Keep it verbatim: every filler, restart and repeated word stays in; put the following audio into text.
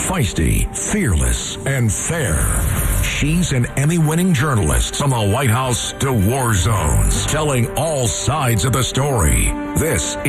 feisty, fearless, and fair. She's an Emmy-winning journalist from the White House to war zones, telling all sides of the story. This